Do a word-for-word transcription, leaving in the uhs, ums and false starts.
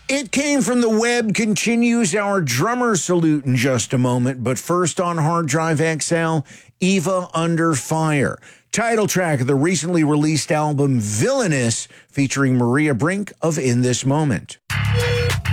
It Came From the Web continues our drummer salute in just a moment, but first on Hard Drive X L, Eva Under Fire, title track of the recently released album Villainous, featuring Maria Brink of In This Moment.